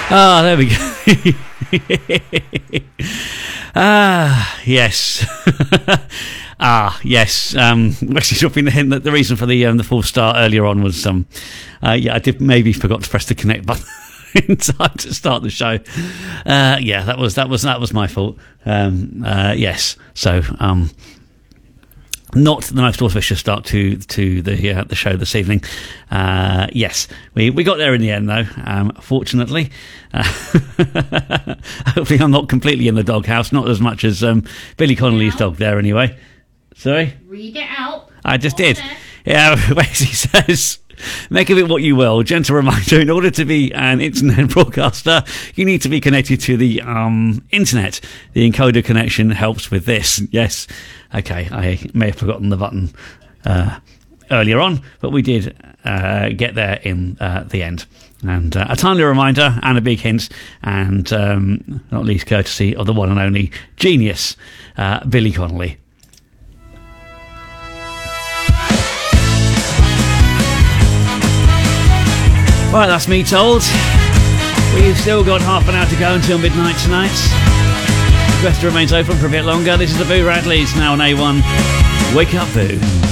Ah, there we go. Yes. Yes. Actually, dropping the hint that the reason for the full start earlier on was I did maybe forgot to press the connect button in time to start the show. That was my fault. Yes. So not the most auspicious start to the show this evening. Yes, we got there in the end though. Fortunately, hopefully I'm not completely in the doghouse. Not as much as Billy Connolly's dog there anyway. Sorry? Read it out. I just did. Yeah, he says, make of it what you will. Gentle reminder, in order to be an internet broadcaster, you need to be connected to the internet. The encoder connection helps with this. Yes. Okay, I may have forgotten the button earlier on, but we did get there in the end. And a timely reminder and a big hint, and not least courtesy of the one and only genius, Billy Connolly. Right, that's me told. We've still got half an hour to go until midnight tonight. The quest remains open for a bit longer. This is the Boo Radleys now on A1. Wake up, Boo.